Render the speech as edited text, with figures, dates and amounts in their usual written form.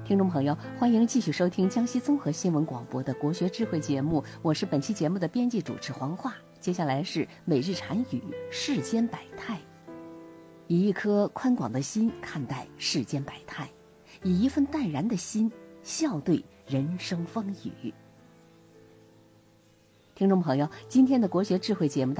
听众朋友，欢迎继续收听江西综合新闻广播的国学智慧节目，我是本期节目的编辑主持黄化。接下来是每日禅语世间百态，以一颗宽广的心看待世间百态，以一份淡然的心笑对人生风雨。听众朋友，今天的国学智慧节目